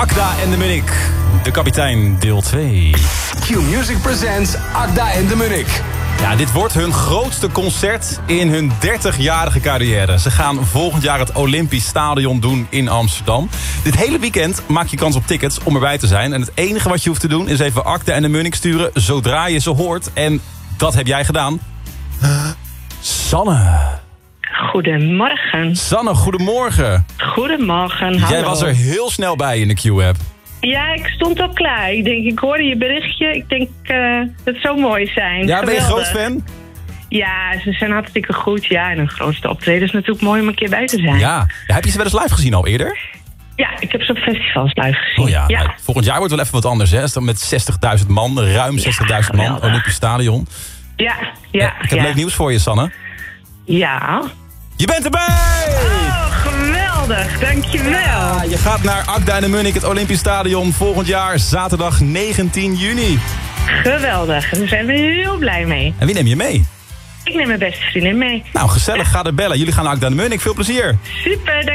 Akda en de Munnik. De kapitein, deel 2. Q-Music presents Akda en de Munnik. Ja, dit wordt hun grootste concert in hun 30-jarige carrière. Ze gaan volgend jaar het Olympisch Stadion doen in Amsterdam. Dit hele weekend maak je kans op tickets om erbij te zijn. En het enige wat je hoeft te doen is even Akda en de Munnik sturen zodra je ze hoort. En dat heb jij gedaan. Sanne. Goedemorgen. Sanne, goedemorgen. Goedemorgen, hallo. Jij was er heel snel bij in de Q-app. Ja, ik stond al klaar. Ik hoorde je berichtje. Ik denk, dat zou mooi zijn. Ja, ben je Geweldig. groot fan? Ja, ze zijn hartstikke goed. Ja, en een grootste optreden is natuurlijk mooi om een keer bij te zijn. Ja. Heb je ze wel eens live gezien al eerder? Ja, ik heb ze op festivals live gezien. Oh ja, ja. nou, volgend jaar wordt wel even wat anders, hè? Is dan met 60.000 man, ruim 60.000 man, geweldig. Olympisch Stadion. Ja. Ik heb leuk nieuws voor je, Sanne. Ja. Je bent erbij! Oh, geweldig. Dankjewel. Ja, je gaat naar Akda en de Munnik, het Olympisch Stadion, volgend jaar zaterdag 19 juni. Geweldig. Daar zijn we heel blij mee. En wie neem je mee? Ik neem mijn beste vriendin mee. Nou, gezellig, ga er bellen. Jullie gaan naar Akda en de Munnik, veel plezier. Super.